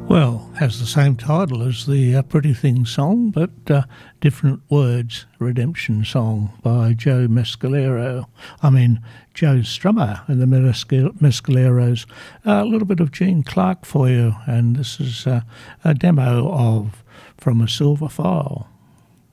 Well, has the same title as the Pretty Things song, but different words. Redemption Song by Joe Mescalero. Joe Strummer and the Mescaleros. A little bit of Gene Clark for you, and this is a demo of From a Silver File.